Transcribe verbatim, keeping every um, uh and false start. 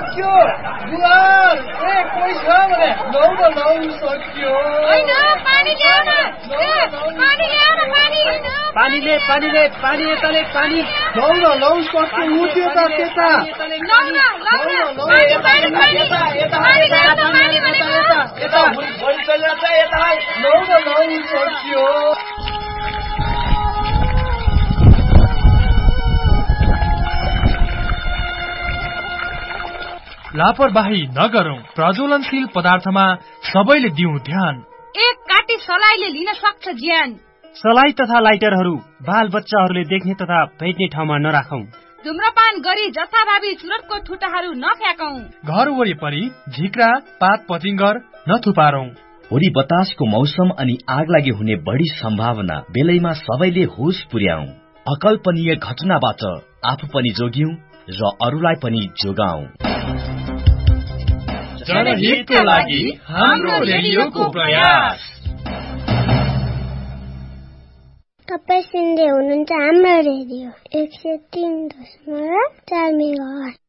सक्यो गुलाल ए कोही छ भने लौ न लौ सक्यो हैन पानी ल्याउन पानी ल्याउन पानी पानीले पानीले पानी यताले पानी लौ न लौ सक्यो उठ्यो त त्यता लौ न लौ न पानी पानी पानी यता यता पानी ल्याउन पानी यता यता भोलि चलेर चाहिँ यता लौ न लौ सक्यो लापरवाही नगरौं प्रज्वलनशील पदार्थमा सबैले दिउँ ध्यान एक काटी सलाईले लिन सक्छ ज्यान सलाई तथा लाइटरहरू बाल बच्चाहरूले देख्ने तथा भेट्ने ठाउँमा नराखौं धुम्रपान गरी जथाभावी चुरटको ठुटाहरू नफ्याकौं घर वरिपरि झिक्रा पात पतिंगर नथुपारौं हुरी बतासको मौसम अनि आगलागी हुने बढी सम्भावना बेलैमा सबैले होस पुर्याऊ अकल्पनीय घटनाबाट आफू पनि जोग्यौं र अरूलाई पनि जोगाऊ जनहितको लागि हाम्रो रेडियोको प्रयास तपाईं सुन्दै हुनुहुन्छ हाम्रो रेडियो एक सय तीन दशमलव चार मेगाहर्ज